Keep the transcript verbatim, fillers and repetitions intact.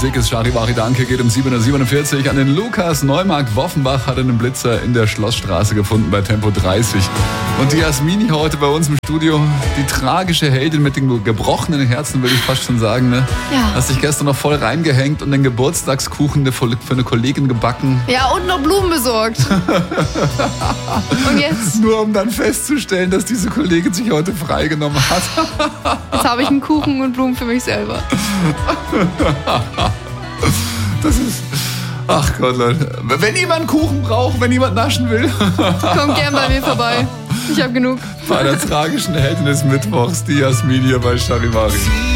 dickes Charivari Danke geht um sieben Uhr siebenundvierzig an den Lukas Neumarkt. Woffenbach hat einen Blitzer in der Schlossstraße gefunden bei Tempo dreißig. Und die Jasmini heute bei uns im Studio, die tragische Heldin mit den gebrochenen Herzen, würde ich fast schon sagen. Ne? Ja. Hast dich gestern noch voll reingehängt und den Geburtstagskuchen für eine Kollegin gebacken. Ja, und noch Blumen besorgt. Und jetzt? Nur um dann festzustellen, dass diese Kollegin sich heute freigenommen hat. Jetzt habe ich einen Kuchen und Blumen für mich selber. Das ist... Ach Gott, Leute. Wenn jemand Kuchen braucht, wenn jemand naschen will... Kommt gern bei mir vorbei. Ich habe genug. Bei der tragischen Heldin des Mittwochs, die Jasmin hier bei Charivari.